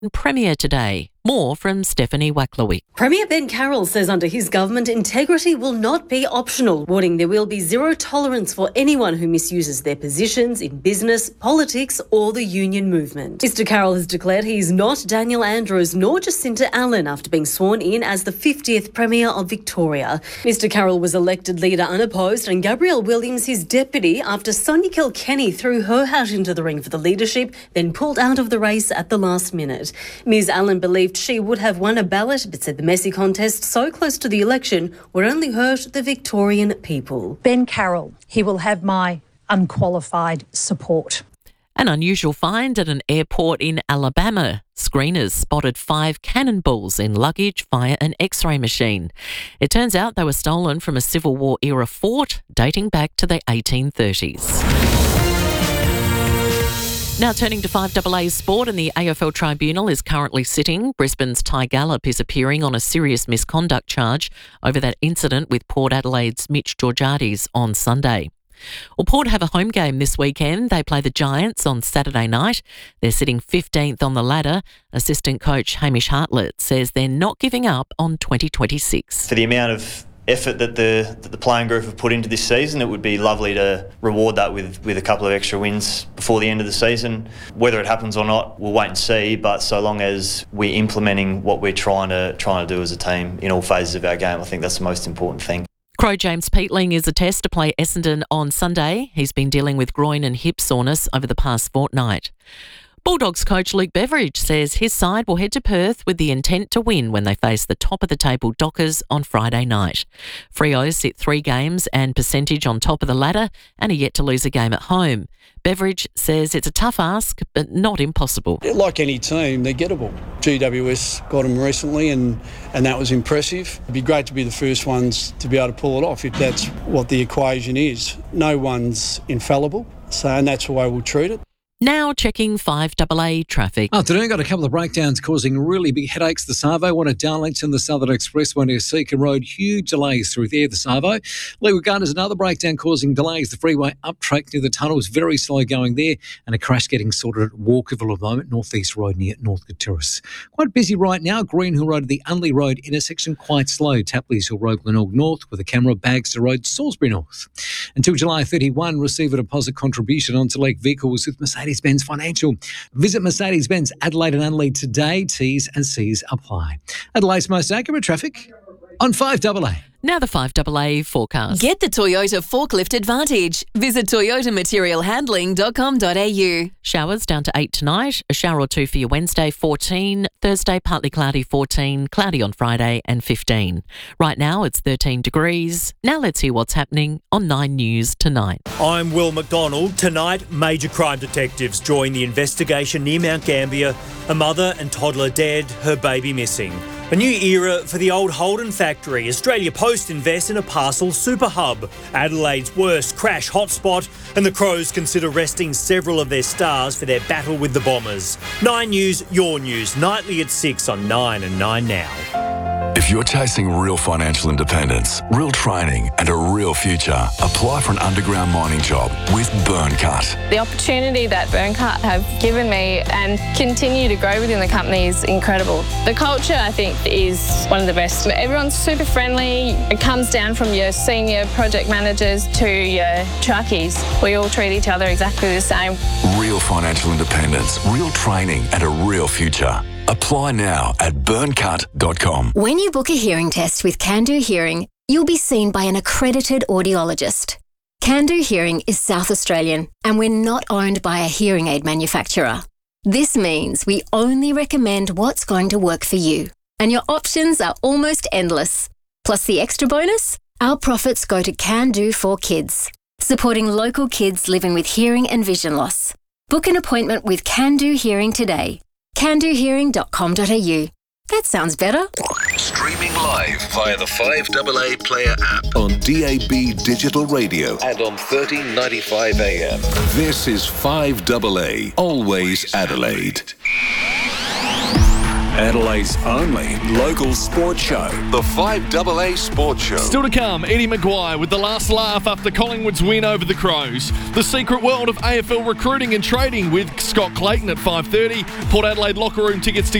Premier today. More from Stephanie Wacklowick. Premier Ben Carroll says under his government, integrity will not be optional, warning there will be zero tolerance for anyone who misuses their positions in business, politics or the union movement. Mr Carroll has declared he is not Daniel Andrews nor Jacinta Allen after being sworn in as the 50th Premier of Victoria. Mr Carroll was elected leader unopposed and Gabrielle Williams his deputy after Sonia Kilkenny threw her hat into the ring for the leadership, then pulled out of the race at the last minute. Ms Allen believed she would have won a ballot, but said the messy contest so close to the election would only hurt the Victorian people. Ben Carroll, he will have my unqualified support. An unusual find at an airport in Alabama. Screeners spotted 5 cannonballs in luggage via an X-ray machine. It turns out they were stolen from a Civil War era fort dating back to the 1830s. Now turning to 5AA sport, and the AFL Tribunal is currently sitting. Brisbane's Ty Gallop is appearing on a serious misconduct charge over that incident with Port Adelaide's Mitch Georgiades on Sunday. Well, Port have a home game this weekend. They play the Giants on Saturday night. They're sitting 15th on the ladder. Assistant coach Hamish Hartlett says they're not giving up on 2026. For the amount of effort that the playing group have put into this season, it would be lovely to reward that with a couple of extra wins before the end of the season. Whether it happens or not, we'll wait and see, but so long as we're implementing what we're trying to do as a team in all phases of our game, I think that's the most important thing. Crow James Peatling is a test to play Essendon on Sunday. He's been dealing with groin and hip soreness over the past fortnight. Bulldogs coach Luke Beveridge says his side will head to Perth with the intent to win when they face the top-of-the-table Dockers on Friday night. Freos sit 3 games and percentage on top of the ladder and are yet to lose a game at home. Beveridge says it's a tough ask, but not impossible. Like any team, they're gettable. GWS got them recently and that was impressive. It'd be great to be the first ones to be able to pull it off if that's what the equation is. No one's infallible, and that's the way we'll treat it. Now checking 5AA traffic. Afternoon, got a couple of breakdowns causing really big headaches. The Savo, one at Darlington, the Southern Expressway near Seacombe Road, huge delays through there, the Savo. Leeward Gardens, another breakdown causing delays. The freeway up track near the tunnel is very slow going there, and a crash getting sorted at Walkerville at the moment, Northeast Road near Northcote Terrace. Quite busy right now. Green Hill Road at the Unley Road intersection, quite slow. Tapleys Hill Road, Glenelg North, with a camera, Bagster Road, Salisbury North. Until July 31, receive a deposit contribution on select vehicles with Mercedes-Benz Financial. Visit Mercedes-Benz Adelaide and Adelaide today. T's and C's apply. Adelaide's most accurate traffic on 5AA. Now the 5AA forecast. Get the Toyota Forklift Advantage. Visit toyotamaterialhandling.com.au. Showers down to 8 tonight. A shower or 2 for your Wednesday, 14. Thursday, partly cloudy, 14. Cloudy on Friday and 15. Right now it's 13 degrees. Now let's hear what's happening on 9 News tonight. I'm Will McDonald. Tonight, major crime detectives join the investigation near Mount Gambier. A mother and toddler dead, her baby missing. A new era for the old Holden factory. Australia Post invests in a parcel super hub. Adelaide's worst crash hotspot, and the Crows consider resting several of their stars for their battle with the Bombers. 9 News, your news, nightly at 6 on 9 and 9 Now. If you're chasing real financial independence, real training and a real future, apply for an underground mining job with Burncut. The opportunity that Burncut have given me and continue to grow within the company is incredible. The culture, I think, is one of the best. Everyone's super friendly. It comes down from your senior project managers to your truckies. We all treat each other exactly the same. Real financial independence, real training and a real future. Apply now at burncut.com. When you book a hearing test with Can-Do Hearing, you'll be seen by an accredited audiologist. Can-Do Hearing is South Australian, and we're not owned by a hearing aid manufacturer. This means we only recommend what's going to work for you, and your options are almost endless. Plus the extra bonus, our profits go to Can-Do for Kids, supporting local kids living with hearing and vision loss. Book an appointment with Can-Do Hearing today. CanDoHearing.com.au. That sounds better. Streaming live via the 5AA Player app on DAB Digital Radio and on 1395 AM. This is 5AA, always Adelaide. Adelaide's only local sports show. The 5AA Sports Show. Still to come, Eddie Maguire with the last laugh after Collingwood's win over the Crows. The secret world of AFL recruiting and trading with Scott Clayton at 5:30. Port Adelaide locker room tickets to